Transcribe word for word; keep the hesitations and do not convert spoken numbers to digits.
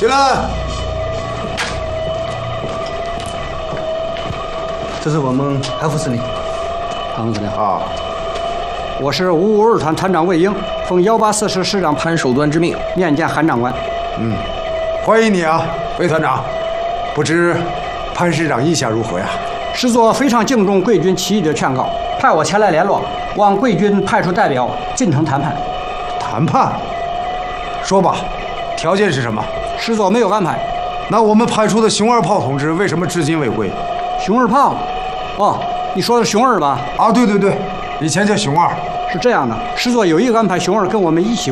进来。 这是我们韩副司令。 韩副司令啊， 我是五五二团团长魏英，奉幺八四师师长潘守端之命面见韩长官。 嗯，欢迎你啊，魏团长。不知潘师长意下如何呀？ 师座非常敬重贵军起义的劝告，派我前来联络，望贵军派出代表进城谈判。 谈判？说吧，条件是什么？ 师座没有安排。 那我们派出的熊二炮同志为什么至今未归？ 熊二炮？哦，你说的是熊二吧？ 啊，对对对，以前叫熊二。 是这样的，师座有意安排熊二跟我们一起